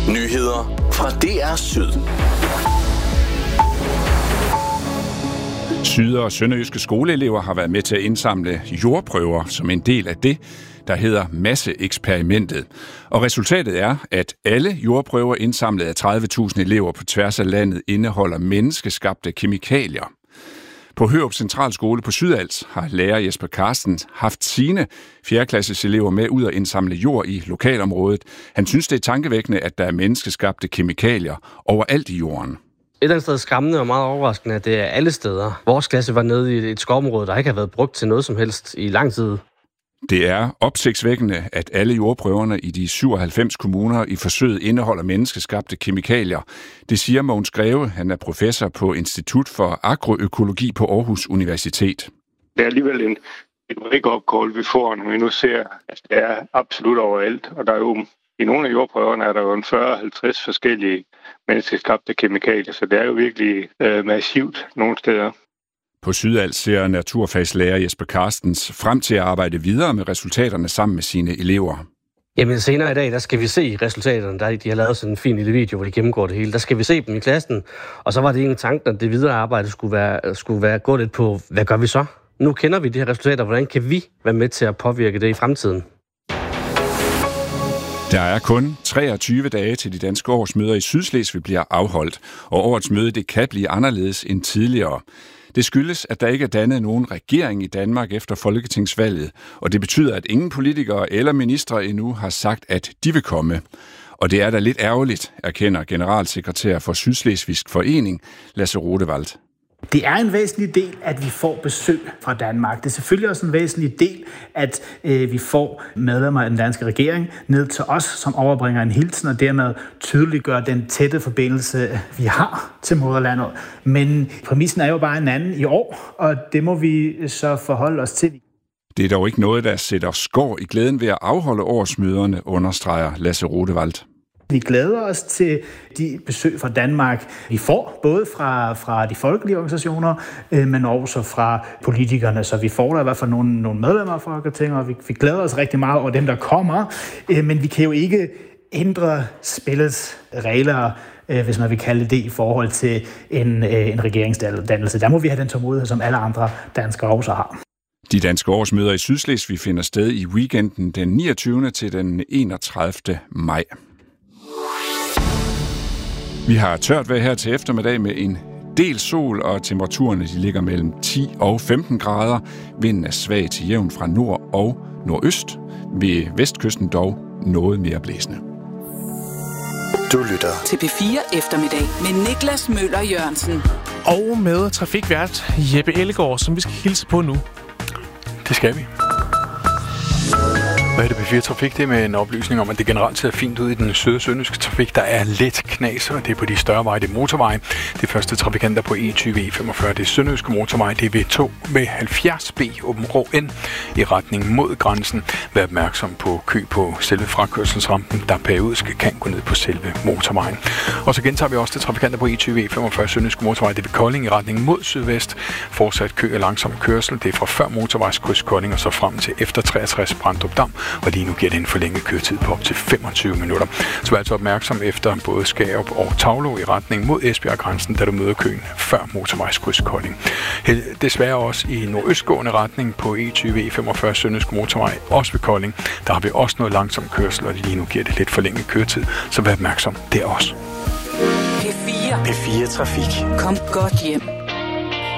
Nyheder fra DR Syd. Syd- og sønderjyske skoleelever har været med til at indsamle jordprøver som en del af det, der hedder masseeksperimentet. Og resultatet er, at alle jordprøver indsamlet af 30.000 elever på tværs af landet indeholder menneskeskabte kemikalier. På Hørup Centralskole på Sydals har lærer Jesper Carsten haft sine 4. klasses elever med ud at indsamle jord i lokalområdet. Han synes, det er tankevækkende, at der er menneskeskabte kemikalier overalt i jorden. Et eller andet sted skræmmende og meget overraskende, at det er alle steder. Vores klasse var nede i et skovområde, der ikke har været brugt til noget som helst i lang tid. Det er opsigtsvækkende, at alle jordprøverne i de 97 kommuner i forsøget indeholder menneskeskabte kemikalier. Det siger Mogens Greve, han er professor på Institut for Agroøkologi på Aarhus Universitet. Det er alligevel et wake-up call, vi får, når vi nu ser, at det er absolut overalt. Og der er jo, i nogle af jordprøverne er der jo 40-50 forskellige menneskeskabte kemikalier, så det er jo virkelig massivt nogle steder. På Sydals ser naturfagslærer Jesper Carstens frem til at arbejde videre med resultaterne sammen med sine elever. Jamen senere i dag, der skal vi se resultaterne. De har lavet sådan en fin lille video, hvor de gennemgår det hele. Der skal vi se dem i klassen. Og så var det egentlig tanken, at det videre arbejde skulle være gå lidt på, hvad gør vi så? Nu kender vi de her resultater. Hvordan kan vi være med til at påvirke det i fremtiden? Der er kun 23 dage til de danske årsmøder i Sydslesvig bliver afholdt, og årets møde det kan blive anderledes end tidligere. Det skyldes, at der ikke er dannet nogen regering i Danmark efter folketingsvalget, og det betyder, at ingen politikere eller ministre endnu har sagt, at de vil komme. Og det er da lidt ærgerligt, erkender generalsekretær for Sydslesvigsk Forening, Lasse Rodewald. Det er en væsentlig del, at vi får besøg fra Danmark. Det er selvfølgelig også en væsentlig del, at vi får medlemmer af den danske regering ned til os, som overbringer en hilsen og dermed tydeliggør den tætte forbindelse, vi har til moderlandet. Men præmissen er jo bare en anden i år, og det må vi så forholde os til. Det er dog ikke noget, der sætter skår i glæden ved at afholde årsmøderne, understreger Lasse Rodewald. Vi glæder os til de besøg fra Danmark, vi får, både fra de folkelige organisationer, men også fra politikerne. Så vi får der i hvert fald nogle medlemmer af Folketinget, og vi glæder os rigtig meget over dem, der kommer. Men vi kan jo ikke ændre spillets regler, hvis man vil kalde det, i forhold til en regeringsdannelse. Der må vi have den tålmodighed, som alle andre danskere også har. De danske årsmøder i Sydslesvig finder sted i weekenden den 29. til den 31. maj. Vi har tørt vejr her til eftermiddag med en del sol, og temperaturerne de ligger mellem 10 og 15 grader. Vinden er svag til jævn fra nord og nordøst. Ved vestkysten dog noget mere blæsende. Du lytter til P4 Eftermiddag med Niklas Møller Jørgensen. Og med trafikvært Jeppe Ellegaard, som vi skal hilse på nu. Det skal vi. Hvad er det P4 Trafik? Det er med en oplysning om, at det generelt ser fint ud i den syd- og sønderjyske trafik. Der er lidt knas, og det er på de større veje, det er motorveje. Det første trafikanter på E20 E45, det er sønderjyske motorvej, det er V2 med 70B Åben Rå N i retning mod grænsen. Vær opmærksom på kø på selve frakørselsrampen, der periodisk kan gå ned på selve motorvejen. Og så gentager vi også det trafikanter på E20 E45 sønderjyske motorvej, det er ved Kolding i retning mod sydvest. Fortsat kø af langsom kørsel, det er fra før motorvejskryds Kolding og så frem til efter 63 Brandrup Dam. Og lige nu giver det en forlænget køretid på op til 25 minutter. Så vær altså opmærksom efter både Skærup og Tavlo i retning mod Esbjerg-grænsen, da du møder køen før motorvejskryds Kolding. Desværre også i nordøstgående retning på E20 E45 sønderjyske motorvej, også ved Kolding. Der har vi også noget langsom kørsel, og lige nu giver det lidt forlænget køretid. Så vær opmærksom, det er også. P4 Trafik. Kom godt hjem.